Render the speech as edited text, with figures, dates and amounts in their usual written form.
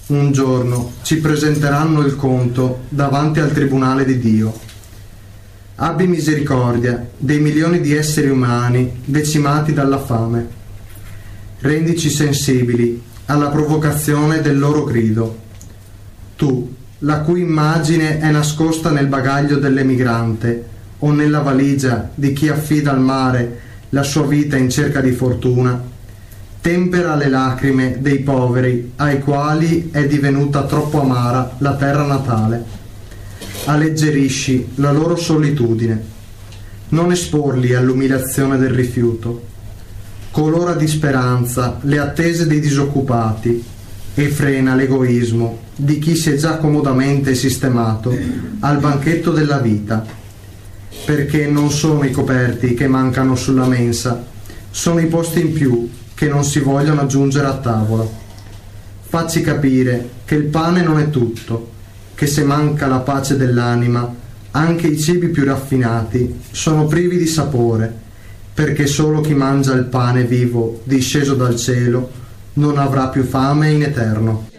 un giorno ci presenteranno il conto davanti al tribunale di Dio. Abbi misericordia dei milioni di esseri umani decimati dalla fame. Rendici sensibili alla provocazione del loro grido. Tu, la cui immagine è nascosta nel bagaglio dell'emigrante o nella valigia di chi affida al mare la sua vita in cerca di fortuna, tempera le lacrime dei poveri ai quali è divenuta troppo amara la terra natale. Alleggerisci la loro solitudine. Non esporli all'umiliazione del rifiuto. Colora di speranza le attese dei disoccupati e frena l'egoismo di chi si è già comodamente sistemato al banchetto della vita, perché non sono i coperti che mancano sulla mensa, sono i posti in più che non si vogliono aggiungere a tavola. Facci capire che il pane non è tutto, che se manca la pace dell'anima, anche i cibi più raffinati sono privi di sapore, perché solo chi mangia il pane vivo disceso dal cielo non avrà più fame in eterno.